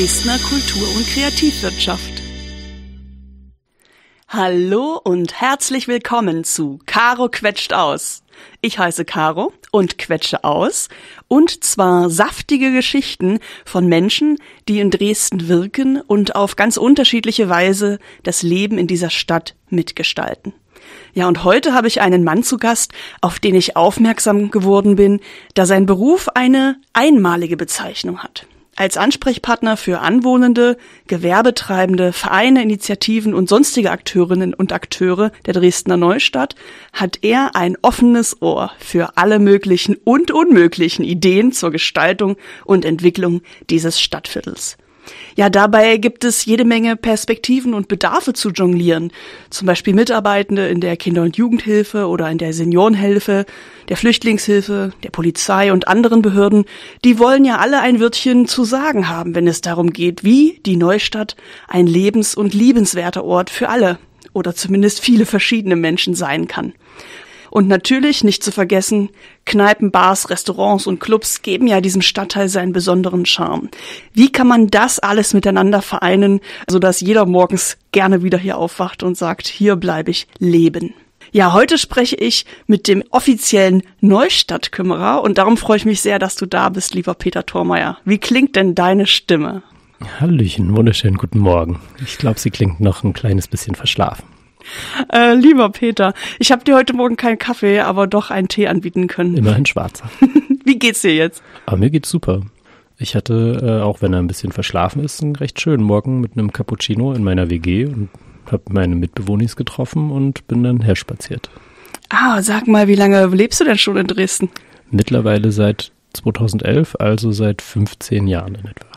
Dresdner Kultur- und Kreativwirtschaft. Hallo und herzlich willkommen zu Caro quetscht aus. Ich heiße Caro und quetsche aus, und zwar saftige Geschichten von Menschen, die in Dresden wirken und auf ganz unterschiedliche Weise das Leben in dieser Stadt mitgestalten. Ja, und heute habe ich einen Mann zu Gast, auf den ich aufmerksam geworden bin, da sein Beruf eine einmalige Bezeichnung hat. Als Ansprechpartner für Anwohnende, Gewerbetreibende, Vereine, Initiativen und sonstige Akteurinnen und Akteure der Dresdner Neustadt hat er ein offenes Ohr für alle möglichen und unmöglichen Ideen zur Gestaltung und Entwicklung dieses Stadtviertels. Ja, dabei gibt es jede Menge Perspektiven und Bedarfe zu jonglieren. Zum Beispiel Mitarbeitende in der Kinder- und Jugendhilfe oder in der Seniorenhilfe, der Flüchtlingshilfe, der Polizei und anderen Behörden. Die wollen ja alle ein Wörtchen zu sagen haben, wenn es darum geht, wie die Neustadt ein lebens- und liebenswerter Ort für alle oder zumindest viele verschiedene Menschen sein kann. Und natürlich, nicht zu vergessen, Kneipen, Bars, Restaurants und Clubs geben ja diesem Stadtteil seinen besonderen Charme. Wie kann man das alles miteinander vereinen, sodass jeder morgens gerne wieder hier aufwacht und sagt, hier bleibe ich leben? Ja, heute spreche ich mit dem offiziellen Neustadtkümmerer und darum freue ich mich sehr, dass du da bist, lieber Peter Thormeyer. Wie klingt denn deine Stimme? Hallöchen, wunderschönen guten Morgen. Ich glaube, sie klingt noch ein kleines bisschen verschlafen. Lieber Peter, ich habe dir heute Morgen keinen Kaffee, aber doch einen Tee anbieten können. Immerhin schwarzer. Wie geht's dir jetzt? Aber mir geht's super. Ich hatte, auch wenn er ein bisschen verschlafen ist, einen recht schönen Morgen mit einem Cappuccino in meiner WG und habe meine Mitbewohnis getroffen und bin dann herspaziert. Sag mal, wie lange lebst du denn schon in Dresden? Mittlerweile seit 2011, also seit 15 Jahren in etwa.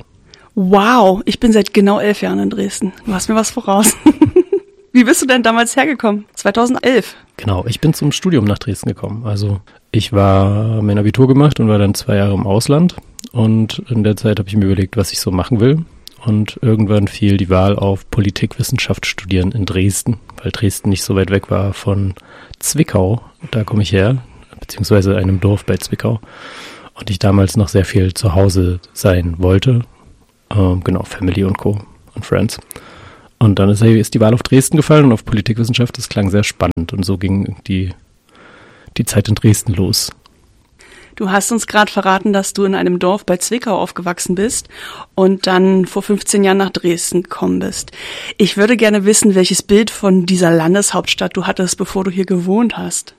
Wow, ich bin seit genau 11 Jahren in Dresden. Du hast mir was voraus. Wie bist du denn damals hergekommen? 2011? Genau, ich bin zum Studium nach Dresden gekommen. Also ich war mein Abitur gemacht und war dann 2 Jahre im Ausland. Und in der Zeit habe ich mir überlegt, was ich so machen will. Und irgendwann fiel die Wahl auf Politikwissenschaft studieren in Dresden, weil Dresden nicht so weit weg war von Zwickau. Da komme ich her, beziehungsweise einem Dorf bei Zwickau. Und ich damals noch sehr viel zu Hause sein wollte. Genau, Family und Co. und Friends. Und dann ist die Wahl auf Dresden gefallen und auf Politikwissenschaft. Das klang sehr spannend und so ging die Zeit in Dresden los. Du hast uns gerade verraten, dass du in einem Dorf bei Zwickau aufgewachsen bist und dann vor 15 Jahren nach Dresden gekommen bist. Ich würde gerne wissen, welches Bild von dieser Landeshauptstadt du hattest, bevor du hier gewohnt hast.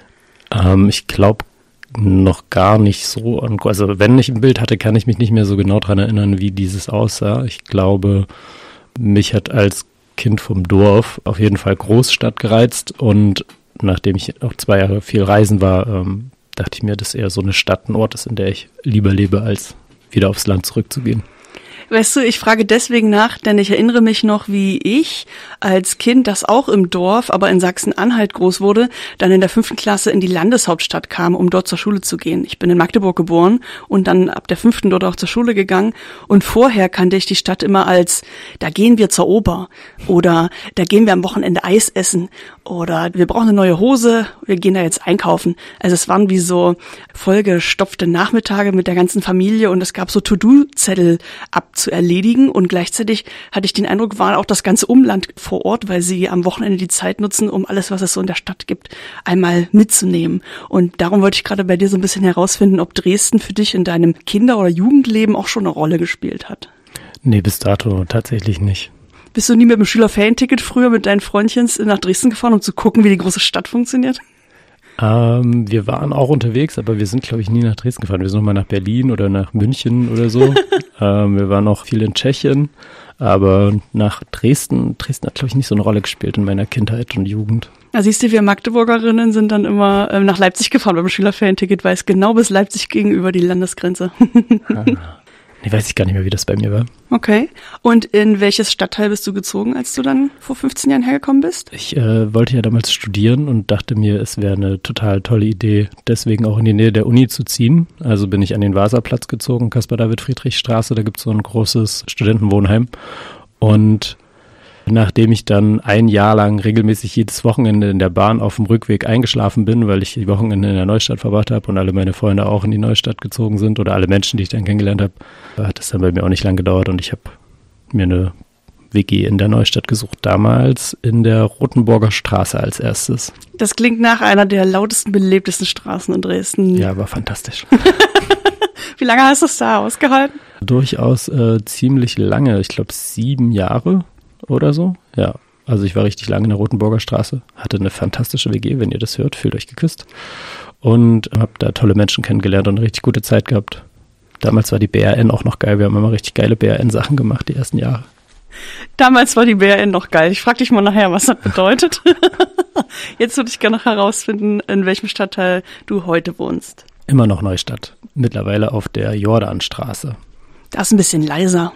Ich glaube noch gar nicht so. Also wenn ich ein Bild hatte, kann ich mich nicht mehr so genau daran erinnern, wie dieses aussah. Ich glaube, mich hat als Kind vom Dorf auf jeden Fall Großstadt gereizt und nachdem ich auch 2 Jahre viel reisen war, dachte ich mir, dass eher so eine Stadt ein Ort ist, in der ich lieber lebe, als wieder aufs Land zurückzugehen. Weißt du, ich frage deswegen nach, denn ich erinnere mich noch, wie ich als Kind, das auch im Dorf, aber in Sachsen-Anhalt groß wurde, dann in der 5. Klasse in die Landeshauptstadt kam, um dort zur Schule zu gehen. Ich bin in Magdeburg geboren und dann ab der 5. dort auch zur Schule gegangen. Und vorher kannte ich die Stadt immer als, da gehen wir zur Oper oder da gehen wir am Wochenende Eis essen oder wir brauchen eine neue Hose, wir gehen da jetzt einkaufen. Also es waren wie so vollgestopfte Nachmittage mit der ganzen Familie und es gab so To-Do-Zettel zu erledigen und gleichzeitig hatte ich den Eindruck, war auch das ganze Umland vor Ort, weil sie am Wochenende die Zeit nutzen, um alles, was es so in der Stadt gibt, einmal mitzunehmen. Und darum wollte ich gerade bei dir so ein bisschen herausfinden, ob Dresden für dich in deinem Kinder- oder Jugendleben auch schon eine Rolle gespielt hat. Nee, bis dato tatsächlich nicht. Bist du nie mit dem Schüler-Ferienticket früher mit deinen Freundchens nach Dresden gefahren, um zu gucken, wie die große Stadt funktioniert? Wir waren auch unterwegs, aber wir sind, glaube ich, nie nach Dresden gefahren. Wir sind nochmal nach Berlin oder nach München oder so. Wir waren auch viel in Tschechien, aber nach Dresden hat, glaube ich, nicht so eine Rolle gespielt in meiner Kindheit und Jugend. Da siehst du, wir Magdeburgerinnen sind dann immer nach Leipzig gefahren beim Schüler-Ferienticket, weil es genau bis Leipzig gegenüber die Landesgrenze. Nee, weiß ich gar nicht mehr, wie das bei mir war. Okay. Und in welches Stadtteil bist du gezogen, als du dann vor 15 Jahren hergekommen bist? Ich wollte ja damals studieren und dachte mir, es wäre eine total tolle Idee, deswegen auch in die Nähe der Uni zu ziehen. Also bin ich an den Vasaplatz gezogen, Caspar-David-Friedrich-Straße, da gibt es so ein großes Studentenwohnheim. Und Nachdem ich dann ein Jahr lang regelmäßig jedes Wochenende in der Bahn auf dem Rückweg eingeschlafen bin, weil ich die Wochenende in der Neustadt verbracht habe und alle meine Freunde auch in die Neustadt gezogen sind oder alle Menschen, die ich dann kennengelernt habe, hat es dann bei mir auch nicht lang gedauert und ich habe mir eine WG in der Neustadt gesucht, damals in der Rothenburger Straße als erstes. Das klingt nach einer der lautesten, belebtesten Straßen in Dresden. Ja, war fantastisch. Wie lange hast du es da ausgehalten? Durchaus ziemlich lange, ich glaube 7 Jahre oder so. Ja, also ich war richtig lange in der Rothenburger Straße, hatte eine fantastische WG, wenn ihr das hört, fühlt euch geküsst. Und habe da tolle Menschen kennengelernt und eine richtig gute Zeit gehabt. Damals war die BRN auch noch geil, wir haben immer richtig geile BRN-Sachen gemacht, die ersten Jahre. Damals war die BRN noch geil. Ich frage dich mal nachher, was das bedeutet. Jetzt würde ich gerne noch herausfinden, in welchem Stadtteil du heute wohnst. Immer noch Neustadt, mittlerweile auf der Jordanstraße. Da ist ein bisschen leiser.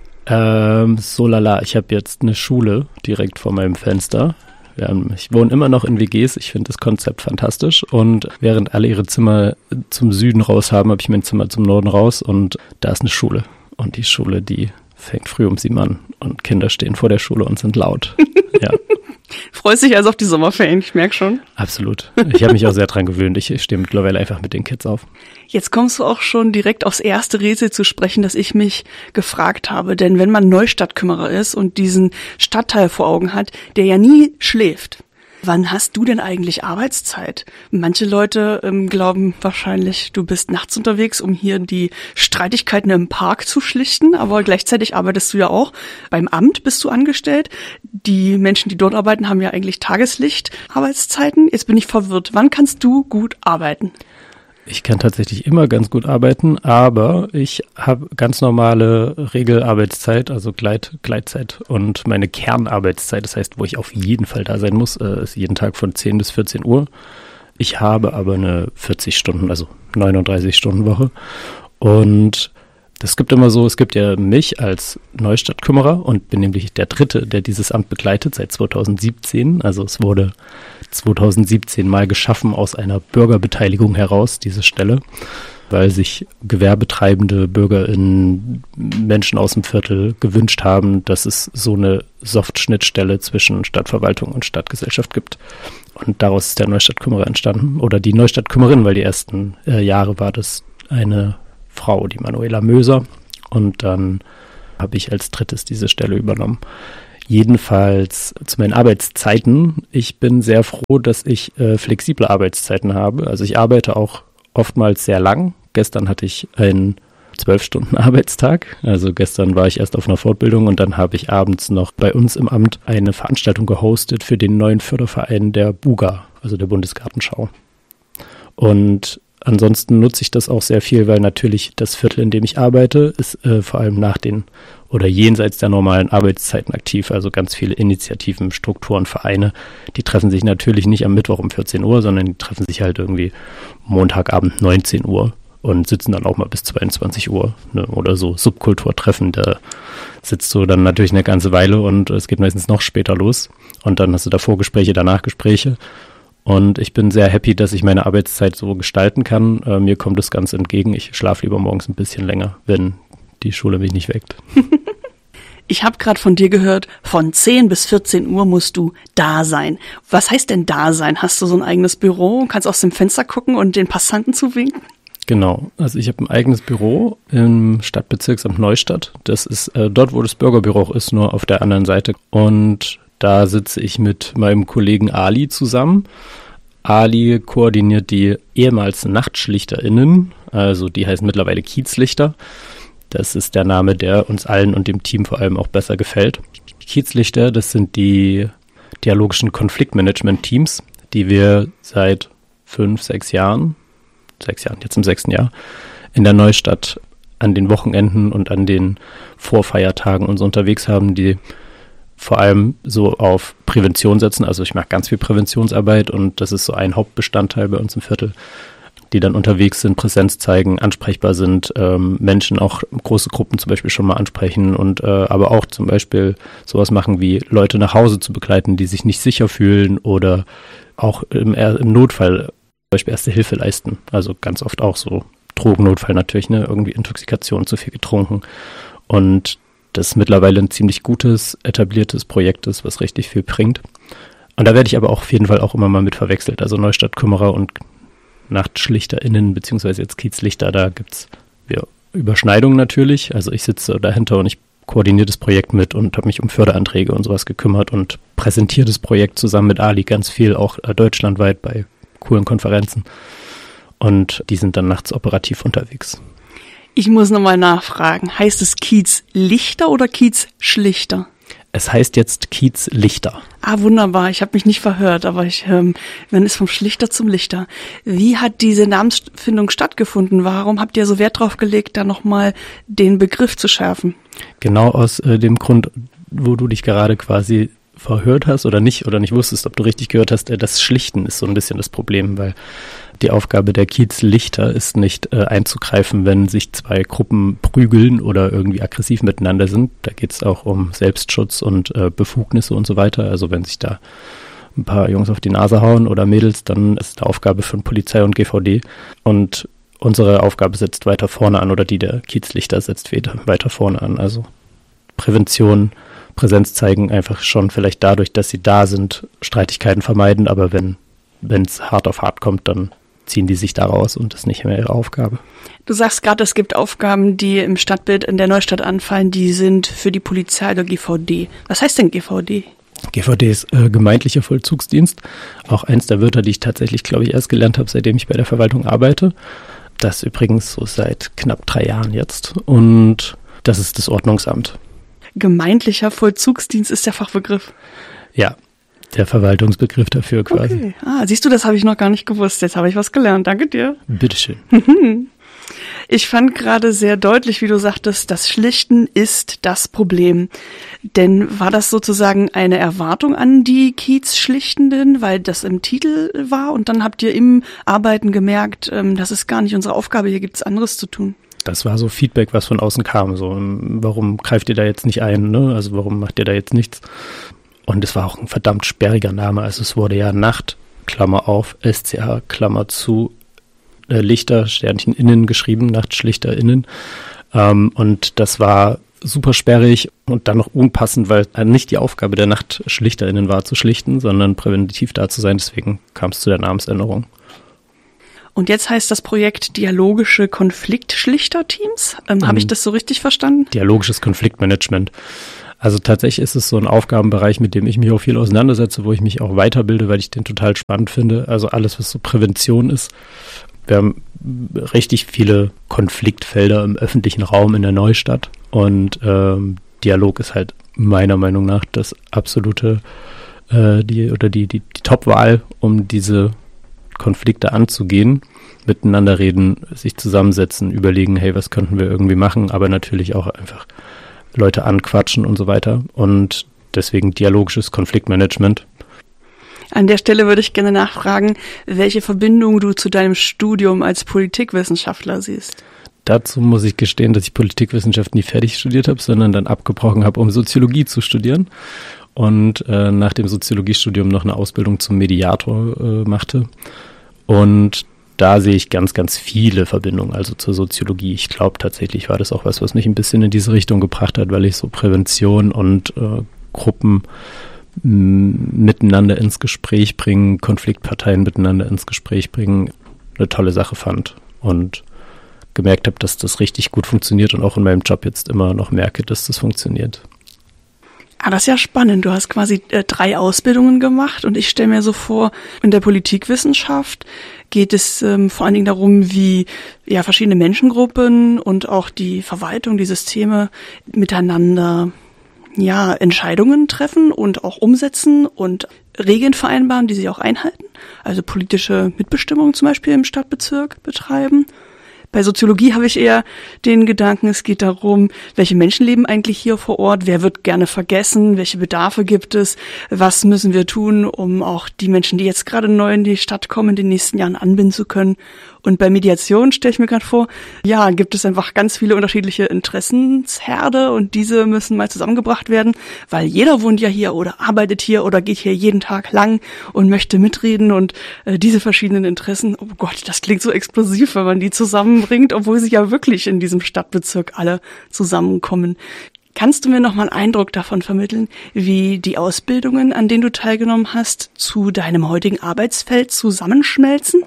So lala, ich habe jetzt eine Schule direkt vor meinem Fenster. Ich wohne immer noch in WGs, ich finde das Konzept fantastisch und während alle ihre Zimmer zum Süden raus haben, habe ich mein Zimmer zum Norden raus und da ist eine Schule. Und die Schule, die fängt früh um 7 an und Kinder stehen vor der Schule und sind laut. Ja. Freust dich also auf die Sommerferien, ich merke schon. Absolut. Ich habe mich auch sehr dran gewöhnt. Ich stehe mittlerweile einfach mit den Kids auf. Jetzt kommst du auch schon direkt aufs erste Rätsel zu sprechen, das ich mich gefragt habe. Denn wenn man Neustadtkümmerer ist und diesen Stadtteil vor Augen hat, der ja nie schläft, wann hast du denn eigentlich Arbeitszeit? Manche Leute glauben wahrscheinlich, du bist nachts unterwegs, um hier die Streitigkeiten im Park zu schlichten, aber gleichzeitig arbeitest du ja auch. Beim Amt bist du angestellt. Die Menschen, die dort arbeiten, haben ja eigentlich Tageslicht, Arbeitszeiten. Jetzt bin ich verwirrt. Wann kannst du gut arbeiten? Ich kann tatsächlich immer ganz gut arbeiten, aber ich habe ganz normale Regelarbeitszeit, also Gleitzeit und meine Kernarbeitszeit, das heißt, wo ich auf jeden Fall da sein muss, ist jeden Tag von 10 bis 14 Uhr. Ich habe aber eine 40 Stunden, also 39-Stunden-Woche und das gibt immer so, es gibt ja mich als Neustadtkümmerer und bin nämlich der Dritte, der dieses Amt begleitet seit 2017. Also es wurde 2017 mal geschaffen aus einer Bürgerbeteiligung heraus, diese Stelle, weil sich gewerbetreibende BürgerInnen, Menschen aus dem Viertel gewünscht haben, dass es so eine Soft-Schnittstelle zwischen Stadtverwaltung und Stadtgesellschaft gibt. Und daraus ist der Neustadtkümmerer entstanden oder die Neustadtkümmerin, weil die ersten Jahre war das eine Frau, die Manuela Möser, und dann habe ich als drittes diese Stelle übernommen. Jedenfalls zu meinen Arbeitszeiten. Ich bin sehr froh, dass ich flexible Arbeitszeiten habe. Also ich arbeite auch oftmals sehr lang. Gestern hatte ich einen 12-Stunden-Arbeitstag. Also gestern war ich erst auf einer Fortbildung und dann habe ich abends noch bei uns im Amt eine Veranstaltung gehostet für den neuen Förderverein der BUGA, also der Bundesgartenschau. Und ansonsten nutze ich das auch sehr viel, weil natürlich das Viertel, in dem ich arbeite, ist vor allem nach den oder jenseits der normalen Arbeitszeiten aktiv. Also ganz viele Initiativen, Strukturen, Vereine, die treffen sich natürlich nicht am Mittwoch um 14 Uhr, sondern die treffen sich halt irgendwie Montagabend 19 Uhr und sitzen dann auch mal bis 22 Uhr, ne, oder so Subkulturtreffen. Da sitzt du dann natürlich eine ganze Weile und es geht meistens noch später los. Und dann hast du da Vorgespräche, danach Gespräche. Und ich bin sehr happy, dass ich meine Arbeitszeit so gestalten kann. Mir kommt das ganz entgegen. Ich schlafe lieber morgens ein bisschen länger, wenn die Schule mich nicht weckt. Ich habe gerade von dir gehört, von 10 bis 14 Uhr musst du da sein. Was heißt denn da sein? Hast du so ein eigenes Büro und kannst aus dem Fenster gucken und den Passanten zuwinken? Genau, also ich habe ein eigenes Büro im Stadtbezirksamt Neustadt. Das ist dort, wo das Bürgerbüro auch ist, nur auf der anderen Seite. Und da sitze ich mit meinem Kollegen Ali zusammen. Ali koordiniert die ehemals NachtschlichterInnen, also die heißen mittlerweile Kiezlichter. Das ist der Name, der uns allen und dem Team vor allem auch besser gefällt. Kiezlichter, das sind die dialogischen Konfliktmanagement-Teams, die wir seit 6 Jahren, jetzt im 6. Jahr, in der Neustadt an den Wochenenden und an den Vorfeiertagen uns unterwegs haben, die vor allem so auf Prävention setzen. Also ich mache ganz viel Präventionsarbeit und das ist so ein Hauptbestandteil bei uns im Viertel, die dann unterwegs sind, Präsenz zeigen, ansprechbar sind, Menschen auch große Gruppen zum Beispiel schon mal ansprechen und aber auch zum Beispiel sowas machen wie Leute nach Hause zu begleiten, die sich nicht sicher fühlen oder auch im Notfall zum Beispiel Erste Hilfe leisten. Also ganz oft auch so Drogennotfall natürlich, ne, irgendwie Intoxikation, zu viel getrunken. Und das mittlerweile ein ziemlich gutes, etabliertes Projekt ist, was richtig viel bringt. Und da werde ich aber auch auf jeden Fall auch immer mal mit verwechselt. Also Neustadt-Kümmerer und NachtschlichterInnen, beziehungsweise jetzt Kiezlichter, da gibt's Überschneidungen natürlich. Also ich sitze dahinter und ich koordiniere das Projekt mit und habe mich um Förderanträge und sowas gekümmert und präsentiere das Projekt zusammen mit Ali ganz viel, auch deutschlandweit bei coolen Konferenzen. Und die sind dann nachts operativ unterwegs. Ich muss nochmal nachfragen. Heißt es Kiezlichter oder Kiezschlichter? Es heißt jetzt Kiezlichter. Ah, wunderbar. Ich habe mich nicht verhört, aber wenn es vom Schlichter zum Lichter. Wie hat diese Namensfindung stattgefunden? Warum habt ihr so Wert drauf gelegt, da nochmal den Begriff zu schärfen? Genau aus dem Grund, wo du dich gerade quasi verhört hast oder nicht wusstest, ob du richtig gehört hast, das Schlichten ist so ein bisschen das Problem, weil die Aufgabe der Kiezlichter ist nicht einzugreifen, wenn sich zwei Gruppen prügeln oder irgendwie aggressiv miteinander sind. Da geht es auch um Selbstschutz und Befugnisse und so weiter. Also wenn sich da ein paar Jungs auf die Nase hauen oder Mädels, dann ist es die Aufgabe von Polizei und GVD. Und unsere Aufgabe setzt weiter vorne an oder die der Kiezlichter setzt weiter vorne an. Also Prävention, Präsenz zeigen, einfach schon vielleicht dadurch, dass sie da sind, Streitigkeiten vermeiden. Aber wenn es hart auf hart kommt, dann ziehen die sich da raus und das ist nicht mehr ihre Aufgabe. Du sagst gerade, es gibt Aufgaben, die im Stadtbild in der Neustadt anfallen, die sind für die Polizei oder GVD. Was heißt denn GVD? GVD ist gemeindlicher Vollzugsdienst. Auch eins der Wörter, die ich tatsächlich, glaube ich, erst gelernt habe, seitdem ich bei der Verwaltung arbeite. Das übrigens so seit knapp 3 Jahren jetzt. Und das ist das Ordnungsamt. Gemeindlicher Vollzugsdienst ist der Fachbegriff? Ja. Der Verwaltungsbegriff dafür quasi. Okay. Siehst du, das habe ich noch gar nicht gewusst. Jetzt habe ich was gelernt. Danke dir. Bitteschön. Ich fand gerade sehr deutlich, wie du sagtest, das Schlichten ist das Problem. Denn war das sozusagen eine Erwartung an die Kiezschlichtenden, weil das im Titel war? Und dann habt ihr im Arbeiten gemerkt, das ist gar nicht unsere Aufgabe, hier gibt's anderes zu tun. Das war so Feedback, was von außen kam. So, warum greift ihr da jetzt nicht ein? Ne? Also warum macht ihr da jetzt nichts? Und es war auch ein verdammt sperriger Name. Also es wurde ja Nacht, Klammer auf, SCH, Klammer zu, Lichter, Sternchen innen geschrieben, NachtschlichterInnen. Und das war super sperrig und dann noch unpassend, weil nicht die Aufgabe der NachtschlichterInnen war zu schlichten, sondern präventiv da zu sein. Deswegen kam es zu der Namensänderung. Und jetzt heißt das Projekt Dialogische Konfliktschlichterteams. Habe ich das so richtig verstanden? Dialogisches Konfliktmanagement. Also tatsächlich ist es so ein Aufgabenbereich, mit dem ich mich auch viel auseinandersetze, wo ich mich auch weiterbilde, weil ich den total spannend finde. Also alles, was so Prävention ist. Wir haben richtig viele Konfliktfelder im öffentlichen Raum in der Neustadt und Dialog ist halt meiner Meinung nach das absolute die Top-Wahl, um diese Konflikte anzugehen, miteinander reden, sich zusammensetzen, überlegen, hey, was könnten wir irgendwie machen, aber natürlich auch einfach Leute anquatschen und so weiter und deswegen dialogisches Konfliktmanagement. An der Stelle würde ich gerne nachfragen, welche Verbindung du zu deinem Studium als Politikwissenschaftler siehst. Dazu muss ich gestehen, dass ich Politikwissenschaft nie fertig studiert habe, sondern dann abgebrochen habe, um Soziologie zu studieren und nach dem Soziologiestudium noch eine Ausbildung zum Mediator machte. Und da sehe ich ganz, ganz viele Verbindungen, also zur Soziologie. Ich glaube tatsächlich war das auch was mich ein bisschen in diese Richtung gebracht hat, weil ich so Prävention und Gruppen miteinander ins Gespräch bringen, Konfliktparteien miteinander ins Gespräch bringen, eine tolle Sache fand und gemerkt habe, dass das richtig gut funktioniert und auch in meinem Job jetzt immer noch merke, dass das funktioniert. Das ist ja spannend. Du hast quasi 3 Ausbildungen gemacht und ich stelle mir so vor, in der Politikwissenschaft geht es vor allen Dingen darum, wie verschiedene Menschengruppen und auch die Verwaltung, die Systeme miteinander Entscheidungen treffen und auch umsetzen und Regeln vereinbaren, die sie auch einhalten. Also politische Mitbestimmung zum Beispiel im Stadtbezirk betreiben. Bei Soziologie habe ich eher den Gedanken, es geht darum, welche Menschen leben eigentlich hier vor Ort, wer wird gerne vergessen, welche Bedarfe gibt es, was müssen wir tun, um auch die Menschen, die jetzt gerade neu in die Stadt kommen, in den nächsten Jahren anbinden zu können. Und bei Mediation stelle ich mir gerade vor, gibt es einfach ganz viele unterschiedliche Interessensherde und diese müssen mal zusammengebracht werden, weil jeder wohnt ja hier oder arbeitet hier oder geht hier jeden Tag lang und möchte mitreden und diese verschiedenen Interessen, oh Gott, das klingt so explosiv, wenn man die zusammenbringt, obwohl sie ja wirklich in diesem Stadtbezirk alle zusammenkommen. Kannst du mir noch mal einen Eindruck davon vermitteln, wie die Ausbildungen, an denen du teilgenommen hast, zu deinem heutigen Arbeitsfeld zusammenschmelzen?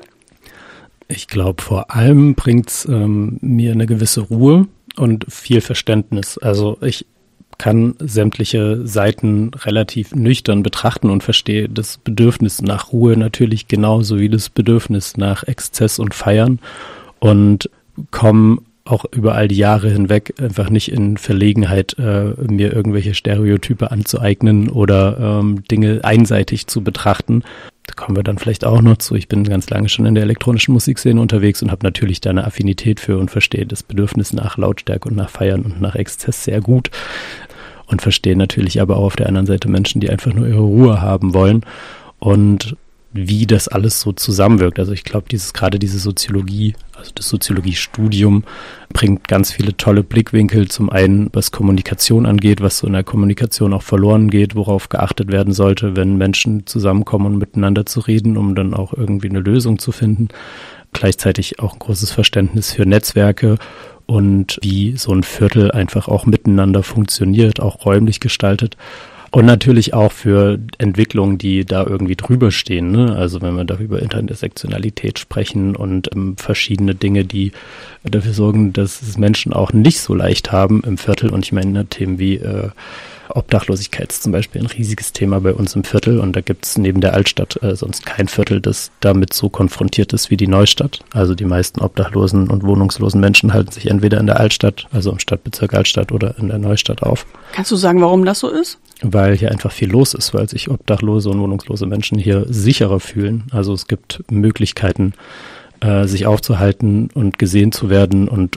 Ich glaube, vor allem bringt's mir eine gewisse Ruhe und viel Verständnis. Also ich kann sämtliche Seiten relativ nüchtern betrachten und verstehe das Bedürfnis nach Ruhe natürlich genauso wie das Bedürfnis nach Exzess und Feiern und komme auch über all die Jahre hinweg einfach nicht in Verlegenheit, mir irgendwelche Stereotype anzueignen oder Dinge einseitig zu betrachten. Da kommen wir dann vielleicht auch noch zu. Ich bin ganz lange schon in der elektronischen Musikszene unterwegs und habe natürlich da eine Affinität für und verstehe das Bedürfnis nach Lautstärke und nach Feiern und nach Exzess sehr gut. Und verstehe natürlich aber auch auf der anderen Seite Menschen, die einfach nur ihre Ruhe haben wollen und wie das alles so zusammenwirkt. Also ich glaube, gerade diese Soziologie, also das Soziologiestudium bringt ganz viele tolle Blickwinkel. Zum einen, was Kommunikation angeht, was so in der Kommunikation auch verloren geht, worauf geachtet werden sollte, wenn Menschen zusammenkommen und miteinander zu reden, um dann auch irgendwie eine Lösung zu finden. Gleichzeitig auch ein großes Verständnis für Netzwerke und wie so ein Viertel einfach auch miteinander funktioniert, auch räumlich gestaltet. Und natürlich auch für Entwicklungen, die da irgendwie drüber stehen, ne? Also wenn wir da über Intersektionalität sprechen und verschiedene Dinge, die dafür sorgen, dass es Menschen auch nicht so leicht haben im Viertel. Und ich meine, Themen wie Obdachlosigkeit ist zum Beispiel ein riesiges Thema bei uns im Viertel. Und da gibt es neben der Altstadt sonst kein Viertel, das damit so konfrontiert ist wie die Neustadt. Also die meisten obdachlosen und wohnungslosen Menschen halten sich entweder in der Altstadt, also im Stadtbezirk Altstadt oder in der Neustadt auf. Kannst du sagen, warum das so ist? Weil hier einfach viel los ist, weil sich obdachlose und wohnungslose Menschen hier sicherer fühlen. Also es gibt Möglichkeiten, sich aufzuhalten und gesehen zu werden und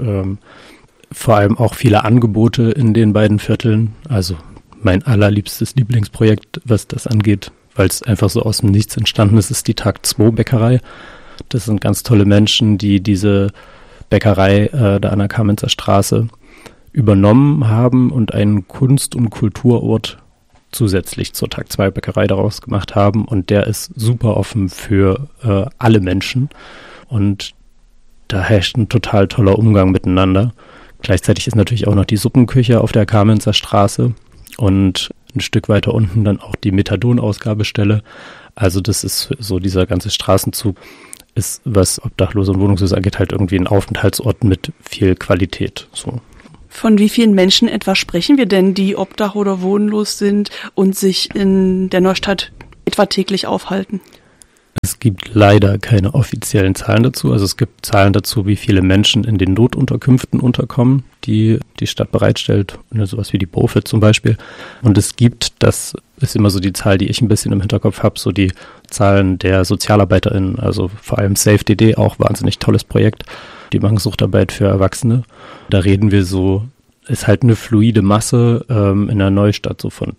vor allem auch viele Angebote in den beiden Vierteln. Also mein allerliebstes Lieblingsprojekt, was das angeht, weil es einfach so aus dem Nichts entstanden ist die Tag 2 Bäckerei. Das sind ganz tolle Menschen, die diese Bäckerei da an der Kamenzer Straße übernommen haben und einen Kunst- und Kulturort zusätzlich zur Tag 2 Bäckerei daraus gemacht haben. Und der ist super offen für alle Menschen. Und da herrscht ein total toller Umgang miteinander. Gleichzeitig ist natürlich auch noch die Suppenküche auf der Kamenzer Straße und ein Stück weiter unten dann auch die Methadon-Ausgabestelle. Also das ist so, dieser ganze Straßenzug ist, was Obdachlose und Wohnungslose angeht, halt irgendwie ein Aufenthaltsort mit viel Qualität. So. Von wie vielen Menschen etwa sprechen wir denn, die obdach oder wohnlos sind und sich in der Neustadt etwa täglich aufhalten? Es gibt leider keine offiziellen Zahlen dazu. Also es gibt Zahlen dazu, wie viele Menschen in den Notunterkünften unterkommen, die die Stadt bereitstellt, sowas wie die BOFE zum Beispiel. Und es gibt, das ist immer so die Zahl, die ich ein bisschen im Hinterkopf habe, so die Zahlen der SozialarbeiterInnen, also vor allem SafeDD, auch wahnsinnig tolles Projekt, die machen Suchtarbeit für Erwachsene. Da reden wir so, ist halt eine fluide Masse in der Neustadt so von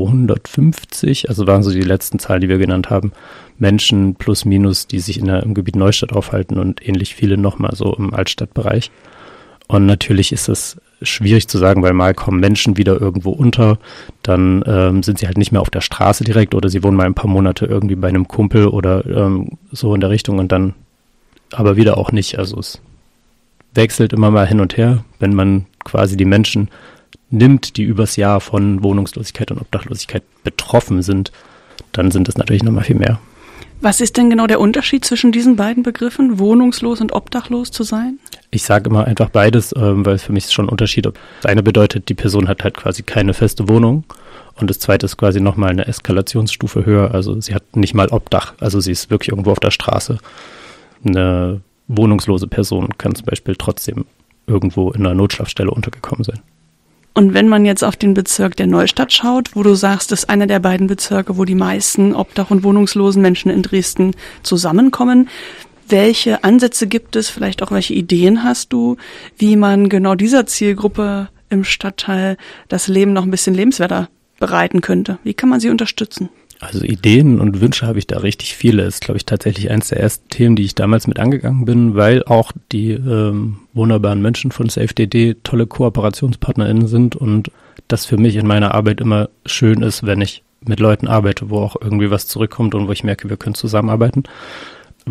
250, also waren so die letzten Zahlen, die wir genannt haben, Menschen plus minus, die sich im Gebiet Neustadt aufhalten und ähnlich viele nochmal so im Altstadtbereich. Und natürlich ist es schwierig zu sagen, weil mal kommen Menschen wieder irgendwo unter, dann sind sie halt nicht mehr auf der Straße direkt oder sie wohnen mal ein paar Monate irgendwie bei einem Kumpel oder so in der Richtung und dann aber wieder auch nicht. Also es wechselt immer mal hin und her, wenn man quasi die Menschen nimmt, die übers Jahr von Wohnungslosigkeit und Obdachlosigkeit betroffen sind, dann sind es natürlich nochmal viel mehr. Was ist denn genau der Unterschied zwischen diesen beiden Begriffen, wohnungslos und obdachlos zu sein? Ich sage immer einfach beides, weil für mich ist schon ein Unterschied. Das eine bedeutet, die Person hat halt quasi keine feste Wohnung und das zweite ist quasi nochmal eine Eskalationsstufe höher. Also sie hat nicht mal Obdach, also sie ist wirklich irgendwo auf der Straße. Eine wohnungslose Person kann zum Beispiel trotzdem irgendwo in einer Notschlafstelle untergekommen sein. Und wenn man jetzt auf den Bezirk der Neustadt schaut, wo du sagst, das ist einer der beiden Bezirke, wo die meisten obdach- und wohnungslosen Menschen in Dresden zusammenkommen, welche Ansätze gibt es, vielleicht auch welche Ideen hast du, wie man genau dieser Zielgruppe im Stadtteil das Leben noch ein bisschen lebenswerter bereiten könnte? Wie kann man sie unterstützen? Also Ideen und Wünsche habe ich da richtig viele. Das ist, glaube ich, tatsächlich eines der ersten Themen, die ich damals mit angegangen bin, weil auch die wunderbaren Menschen von SafeDD tolle KooperationspartnerInnen sind und das für mich in meiner Arbeit immer schön ist, wenn ich mit Leuten arbeite, wo auch irgendwie was zurückkommt und wo ich merke, wir können zusammenarbeiten. Was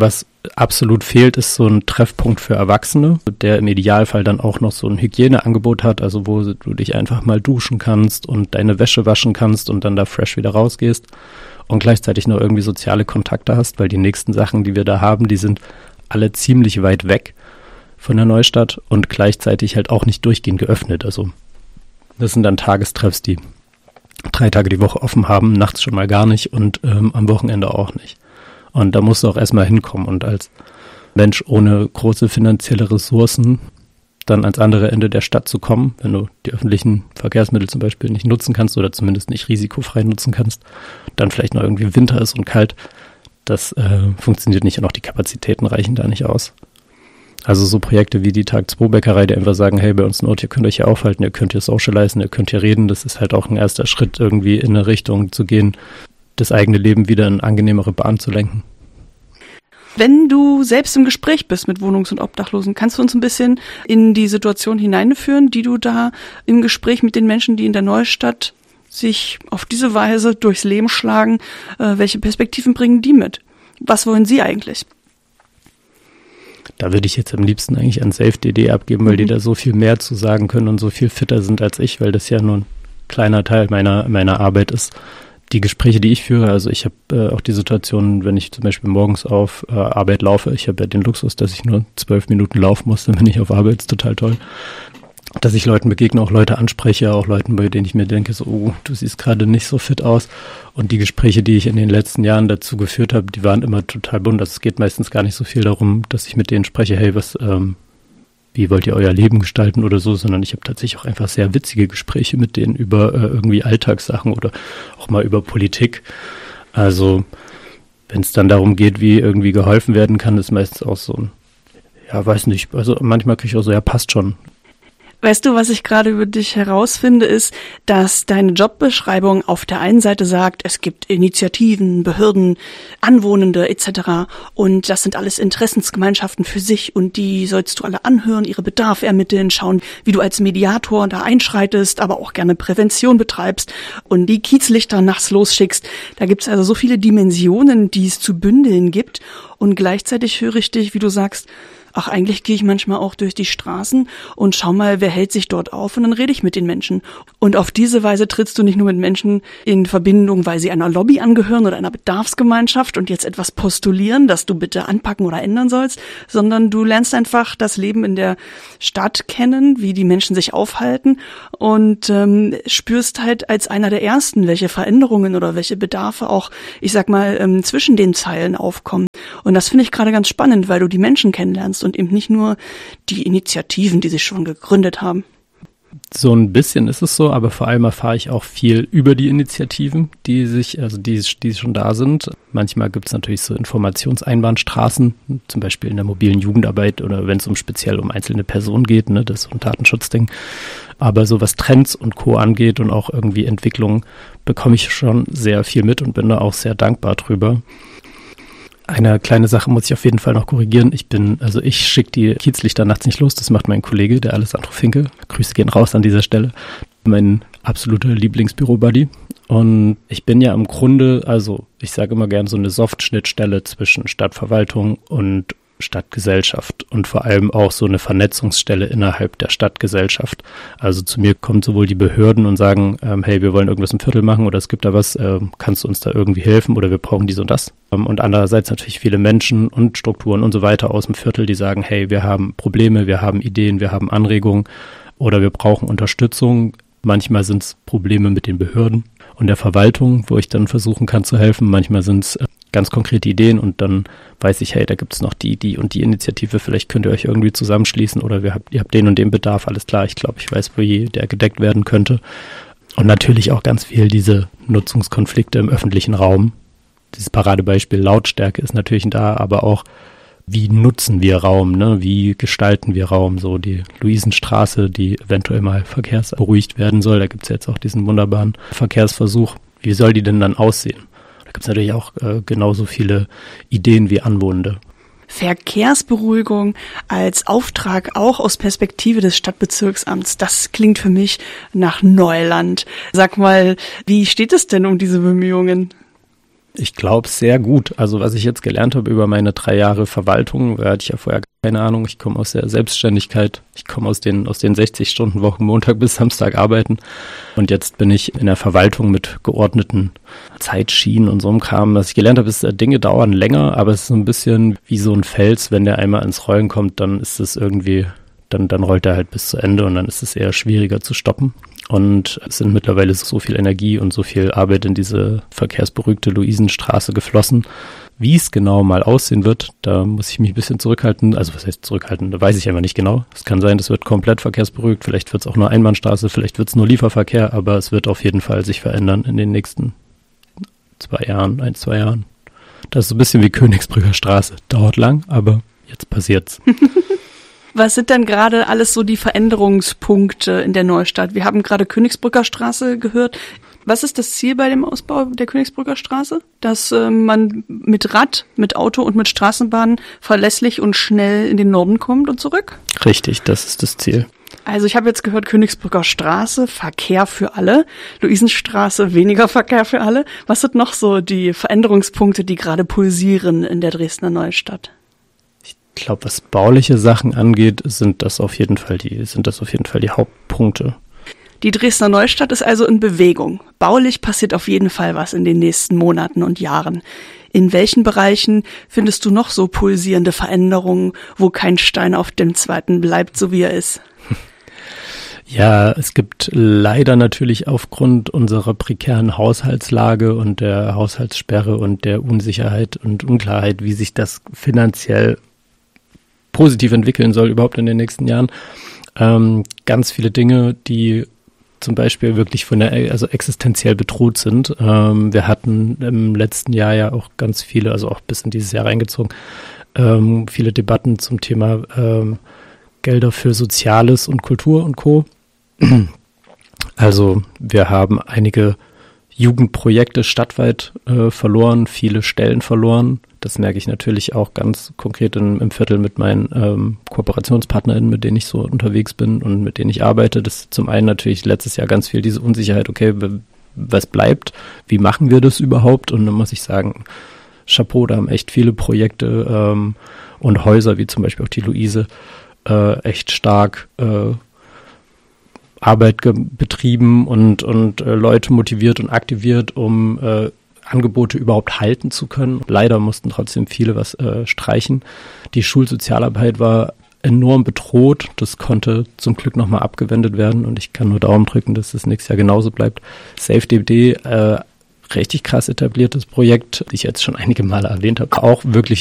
absolut fehlt, ist so ein Treffpunkt für Erwachsene, der im Idealfall dann auch noch so ein Hygieneangebot hat, also wo du dich einfach mal duschen kannst und deine Wäsche waschen kannst und dann da fresh wieder rausgehst und gleichzeitig noch irgendwie soziale Kontakte hast, weil die nächsten Sachen, die wir da haben, die sind alle ziemlich weit weg von der Neustadt und gleichzeitig halt auch nicht durchgehend geöffnet. Also das sind dann Tagestreffs, die 3 Tage die Woche offen haben, nachts schon mal gar nicht und am Wochenende auch nicht. Und da musst du auch erstmal hinkommen und als Mensch ohne große finanzielle Ressourcen dann ans andere Ende der Stadt zu kommen, wenn du die öffentlichen Verkehrsmittel zum Beispiel nicht nutzen kannst oder zumindest nicht risikofrei nutzen kannst, dann vielleicht noch irgendwie Winter ist und kalt, das funktioniert nicht und auch die Kapazitäten reichen da nicht aus. Also so Projekte wie die Tag 2 Bäckerei, die einfach sagen, hey, bei uns in Ort, ihr könnt euch hier aufhalten, ihr könnt hier socialisen, ihr könnt hier reden, das ist halt auch ein erster Schritt, irgendwie in eine Richtung zu gehen, das eigene Leben wieder in angenehmere Bahn zu lenken. Wenn du selbst im Gespräch bist mit Wohnungs- und Obdachlosen, kannst du uns ein bisschen in die Situation hineinführen, die du da im Gespräch mit den Menschen, die in der Neustadt sich auf diese Weise durchs Leben schlagen, welche Perspektiven bringen die mit? Was wollen sie eigentlich? Da würde ich jetzt am liebsten eigentlich an Safe.de abgeben, weil die da so viel mehr zu sagen können und so viel fitter sind als ich, weil das ja nur ein kleiner Teil meiner Arbeit ist. Die Gespräche, die ich führe, also ich habe auch die Situation, wenn ich zum Beispiel morgens auf Arbeit laufe, ich habe ja den Luxus, dass ich nur 12 Minuten laufen muss, dann bin ich auf Arbeit, ist total toll. Dass ich Leuten begegne, auch Leute anspreche, auch Leuten, bei denen ich mir denke, so, oh, du siehst gerade nicht so fit aus. Und die Gespräche, die ich in den letzten Jahren dazu geführt habe, die waren immer total bunt. Also es geht meistens gar nicht so viel darum, dass ich mit denen spreche, hey, wie wollt ihr euer Leben gestalten oder so, sondern ich habe tatsächlich auch einfach sehr witzige Gespräche mit denen über irgendwie Alltagssachen oder auch mal über Politik. Also wenn es dann darum geht, wie irgendwie geholfen werden kann, ist meistens auch so ein, ja, weiß nicht, also manchmal kriege ich auch so, ja, passt schon. Weißt du, was ich gerade über dich herausfinde, ist, dass deine Jobbeschreibung auf der einen Seite sagt, es gibt Initiativen, Behörden, Anwohnende etc. Und das sind alles Interessensgemeinschaften für sich und die sollst du alle anhören, ihre Bedarfe ermitteln, schauen, wie du als Mediator da einschreitest, aber auch gerne Prävention betreibst und die Kiezlichter nachts losschickst. Da gibt es also so viele Dimensionen, die es zu bündeln gibt und gleichzeitig höre ich dich, wie du sagst, ach, eigentlich gehe ich manchmal auch durch die Straßen und schau mal, wer hält sich dort auf und dann rede ich mit den Menschen. Und auf diese Weise trittst du nicht nur mit Menschen in Verbindung, weil sie einer Lobby angehören oder einer Bedarfsgemeinschaft und jetzt etwas postulieren, das du bitte anpacken oder ändern sollst, sondern du lernst einfach das Leben in der Stadt kennen, wie die Menschen sich aufhalten und spürst halt als einer der Ersten, welche Veränderungen oder welche Bedarfe auch, ich sag mal, zwischen den Zeilen aufkommen. Und das finde ich gerade ganz spannend, weil du die Menschen kennenlernst und eben nicht nur die Initiativen, die sich schon gegründet haben. So ein bisschen ist es so, aber vor allem erfahre ich auch viel über die Initiativen, die schon da sind. Manchmal gibt es natürlich so Informationseinbahnstraßen, zum Beispiel in der mobilen Jugendarbeit oder wenn es speziell um einzelne Personen geht, ne, das ist so ein Datenschutzding. Aber so was Trends und Co. angeht und auch irgendwie Entwicklungen, bekomme ich schon sehr viel mit und bin da auch sehr dankbar drüber. Eine kleine Sache muss ich auf jeden Fall noch korrigieren. Ich schicke die Kiezlichter nachts nicht los. Das macht mein Kollege, der Alessandro Finke. Grüße gehen raus an dieser Stelle. Mein absoluter Lieblingsbüro-Buddy. Und ich bin ja im Grunde, also ich sage immer gern so eine Soft-Schnittstelle zwischen Stadtverwaltung und Stadtgesellschaft und vor allem auch so eine Vernetzungsstelle innerhalb der Stadtgesellschaft. Also zu mir kommen sowohl die Behörden und sagen, hey, wir wollen irgendwas im Viertel machen oder es gibt da was, kannst du uns da irgendwie helfen oder wir brauchen dies und das. Und andererseits natürlich viele Menschen und Strukturen und so weiter aus dem Viertel, die sagen, hey, wir haben Probleme, wir haben Ideen, wir haben Anregungen oder wir brauchen Unterstützung. Manchmal sind es Probleme mit den Behörden und der Verwaltung, wo ich dann versuchen kann zu helfen. Manchmal sind es ganz konkrete Ideen und dann weiß ich, hey, da gibt es noch die und die Initiative, vielleicht könnt ihr euch irgendwie zusammenschließen oder ihr habt den und den Bedarf, alles klar, ich glaube, ich weiß, wo der gedeckt werden könnte. Und natürlich auch ganz viel diese Nutzungskonflikte im öffentlichen Raum. Dieses Paradebeispiel Lautstärke ist natürlich da, aber auch, wie nutzen wir Raum, ne? Wie gestalten wir Raum, so die Luisenstraße, die eventuell mal verkehrsberuhigt werden soll, da gibt es jetzt auch diesen wunderbaren Verkehrsversuch, wie soll die denn dann aussehen? Da gibt es natürlich auch genauso viele Ideen wie Anwohnende. Verkehrsberuhigung als Auftrag auch aus Perspektive des Stadtbezirksamts, das klingt für mich nach Neuland. Sag mal, wie steht es denn um diese Bemühungen? Ich glaube sehr gut. Also was ich jetzt gelernt habe über meine 3 Jahre Verwaltung, da hatte ich ja vorher keine Ahnung. Ich komme aus der Selbstständigkeit. Ich komme aus den 60-Stunden-Wochen Montag bis Samstag arbeiten. Und jetzt bin ich in der Verwaltung mit geordneten Zeitschienen und so einem Kram. Was ich gelernt habe, ist, Dinge dauern länger, aber es ist so ein bisschen wie so ein Fels. Wenn der einmal ins Rollen kommt, dann ist es irgendwie, dann rollt er halt bis zu Ende und dann ist es eher schwieriger zu stoppen. Und es sind mittlerweile so viel Energie und so viel Arbeit in diese verkehrsberuhigte Luisenstraße geflossen. Wie es genau mal aussehen wird, da muss ich mich ein bisschen zurückhalten. Also was heißt zurückhalten? Da weiß ich einfach nicht genau. Es kann sein, das wird komplett verkehrsberuhigt. Vielleicht wird es auch nur Einbahnstraße, vielleicht wird es nur Lieferverkehr, aber es wird auf jeden Fall sich verändern in den nächsten 2 Jahren. Das ist so ein bisschen wie Königsbrücker Straße. Dauert lang, aber jetzt passiert's. Was sind denn gerade alles so die Veränderungspunkte in der Neustadt? Wir haben gerade Königsbrücker Straße gehört. Was ist das Ziel bei dem Ausbau der Königsbrücker Straße? Dass man mit Rad, mit Auto und mit Straßenbahn verlässlich und schnell in den Norden kommt und zurück? Richtig, das ist das Ziel. Also ich habe jetzt gehört, Königsbrücker Straße, Verkehr für alle, Luisenstraße, weniger Verkehr für alle. Was sind noch so die Veränderungspunkte, die gerade pulsieren in der Dresdner Neustadt? Ich glaube, was bauliche Sachen angeht, sind das auf jeden Fall die Hauptpunkte. Die Dresdner Neustadt ist also in Bewegung. Baulich passiert auf jeden Fall was in den nächsten Monaten und Jahren. In welchen Bereichen findest du noch so pulsierende Veränderungen, wo kein Stein auf dem zweiten bleibt, so wie er ist? Ja, es gibt leider natürlich aufgrund unserer prekären Haushaltslage und der Haushaltssperre und der Unsicherheit und Unklarheit, wie sich das finanziell positiv entwickeln soll überhaupt in den nächsten Jahren, ganz viele Dinge, die zum Beispiel wirklich existenziell bedroht sind. Wir hatten im letzten Jahr ja auch ganz viele, also auch bis in dieses Jahr reingezogen, viele Debatten zum Thema Gelder für Soziales und Kultur und Co. Also wir haben einige Jugendprojekte stadtweit verloren, viele Stellen verloren. Das merke ich natürlich auch ganz konkret im Viertel mit meinen KooperationspartnerInnen, mit denen ich so unterwegs bin und mit denen ich arbeite. Das ist zum einen natürlich letztes Jahr ganz viel diese Unsicherheit, okay, was bleibt? Wie machen wir das überhaupt? Und dann muss ich sagen, Chapeau, da haben echt viele Projekte und Häuser, wie zum Beispiel auch die Luise, echt stark Arbeit betrieben und Leute motiviert und aktiviert, um Angebote überhaupt halten zu können. Leider mussten trotzdem viele was streichen. Die Schulsozialarbeit war enorm bedroht. Das konnte zum Glück nochmal abgewendet werden und ich kann nur Daumen drücken, dass das nächstes Jahr genauso bleibt. SafeDD, richtig krass etabliertes Projekt, das ich jetzt schon einige Male erwähnt habe. Auch wirklich